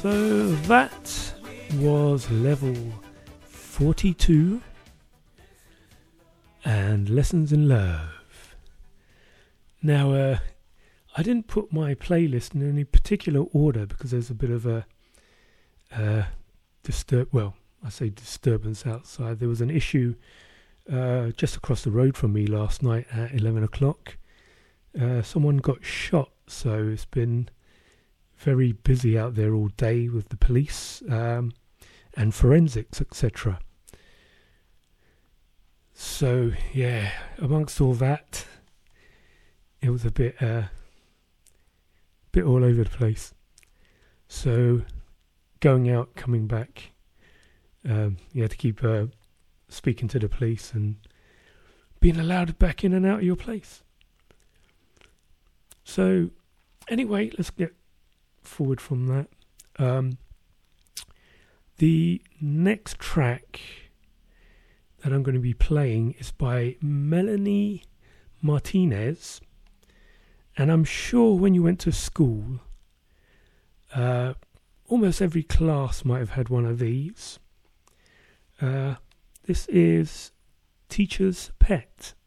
So that was level 42 and Lessons in Love. Now, I didn't put my playlist in any particular order because there's a bit of a disturbance outside. There was an issue just across the road from me last night at 11 o'clock. Someone got shot, so it's been very busy out there all day with the police and forensics, etc. So, yeah, amongst all that, it was a bit all over the place. So, going out, coming back, you had to keep speaking to the police and being allowed back in and out of your place. So, anyway, let's get forward from that. The next track that I'm going to be playing is by Melanie Martinez, and I'm sure when you went to school, almost every class might have had one of these. This is Teacher's Pet.